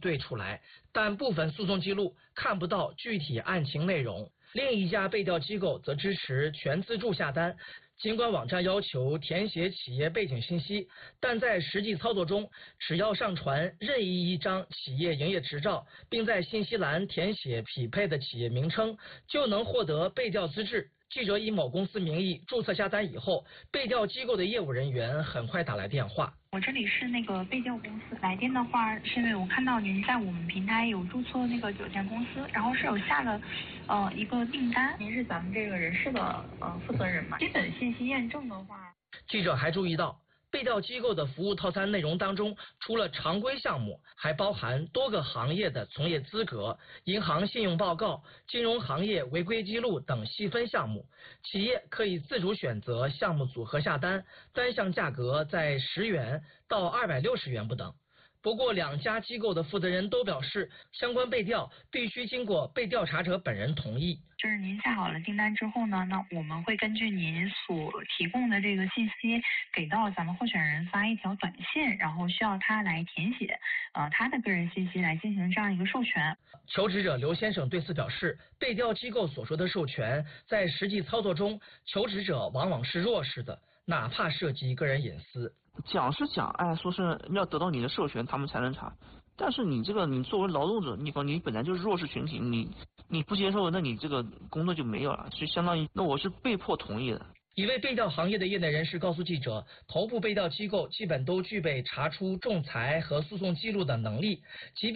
对出来，但部分诉讼记录看不到具体案情内容。另一家被调机构则支持全自助下单，尽管网站要求填写企业背景信息，但在实际操作中，只要上传任意一张企业营业执照，并在信息栏填写匹配的企业名称，就能获得被调资质。记者以某公司名义注册下单以后，被调机构的业务人员很快打来电话。 我这里是那个被调公司，来电的话是因为我看到您在我们平台有注册那个酒店公司，然后是有下了一个订单，您是咱们这个人事的负责人嘛？基本信息验证的话， 记者还注意到，被调机构的服务套餐内容当中，除了常规项目，还包含多个行业的从业资格、银行信用报告、金融行业违规记录等细分项目。企业可以自主选择项目组合下单，单项价格在10元到260元不等。不过，两家机构的负责人都表示，相关被调必须经过被调查者本人同意。 就是您下好了订单之后呢，那我们会根据您所提供的这个信息，给到咱们候选人发一条短信，然后需要他来填写他的个人信息来进行这样一个授权。 求职者刘先生对此表示，被调机构所说的授权，在实际操作中，求职者往往是弱势的，哪怕涉及个人隐私。 讲是讲，说是要得到你的授权，他们才能查。但是你这个，你作为劳动者，你本来就是弱势群体，你不接受，那你这个工作就没有了，就相当于那我是被迫同意的。 一位被调行业的业内人士告诉记者，头部被调机构基本都具备查出仲裁和诉讼记录的能力，即便